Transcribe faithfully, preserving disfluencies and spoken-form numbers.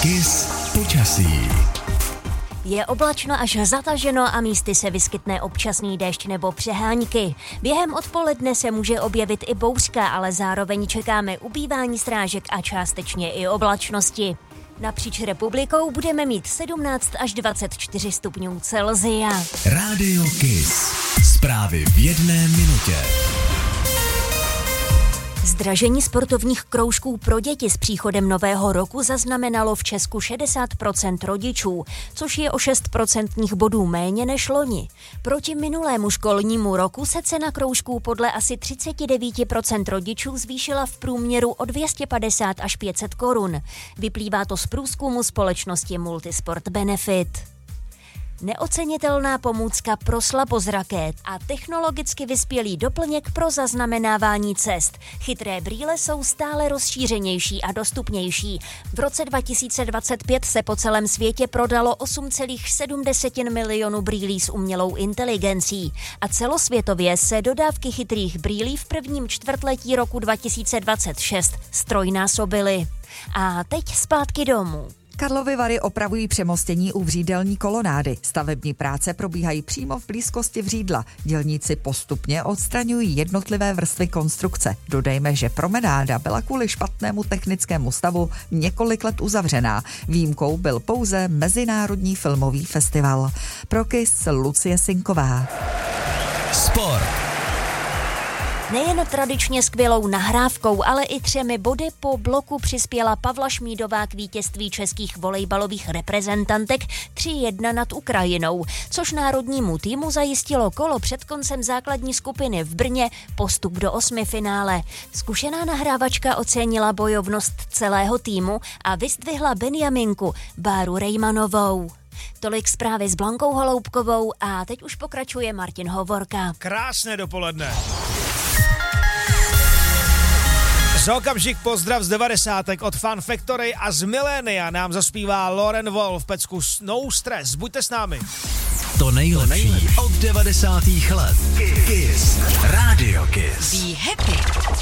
Kiss počasí. Je oblačno až zataženo a místy se vyskytne občasný déšť nebo přehánky. Během odpoledne se může objevit i bouřka, ale zároveň čekáme ubývání srážek a částečně i oblačnosti. Napříč republikou budeme mít sedmnáct až dvacet čtyři stupňů Celsia. Rádio Kiss. Zprávy v jedné minutě. Zdražení sportovních kroužků pro děti s příchodem nového roku zaznamenalo v Česku šedesát procent rodičů, což je o šest procentních bodů méně než loni. Proti minulému školnímu roku se cena kroužků podle asi třicet devět procent rodičů zvýšila v průměru o dvě stě padesát až pět set korun. Vyplývá to z průzkumu společnosti Multisport Benefit. Neocenitelná pomůcka pro slabozraké a technologicky vyspělý doplněk pro zaznamenávání cest. Chytré brýle jsou stále rozšířenější a dostupnější. V roce dva tisíce dvacet pět se po celém světě prodalo osm celá sedm milionů brýlí s umělou inteligencí a celosvětově se dodávky chytrých brýlí v prvním čtvrtletí roku dva tisíce dvacet šest strojnásobily. A teď zpátky domů. Karlovy Vary opravují přemostění u Vřídelní kolonády. Stavební práce probíhají přímo v blízkosti Vřídla. Dělníci postupně odstraňují jednotlivé vrstvy konstrukce. Dodejme, že promenáda byla kvůli špatnému technickému stavu několik let uzavřená. Výjimkou byl pouze Mezinárodní filmový festival. Pro Kiss Lucie Sinková. Sport. Nejen tradičně skvělou nahrávkou, ale i třemi body po bloku přispěla Pavla Šmídová k vítězství českých volejbalových reprezentantek tři jedna nad Ukrajinou, což národnímu týmu zajistilo kolo před koncem základní skupiny v Brně postup do osmifinále. Zkušená nahrávačka ocenila bojovnost celého týmu a vyzdvihla Benjaminku Báru Rejmanovou. Tolik zprávy s Blankou Holoubkovou a teď už pokračuje Martin Hovorka. Krásné dopoledne. Za okamžik pozdrav z devadesátek od Fun Factory a z Milénia nám zaspívá Lauren Wolf v pecku No Stress. Buďte s námi. To nejlepší, to nejlepší. Od devadesátých let. Kiss. Rádio Kiss. Be happy.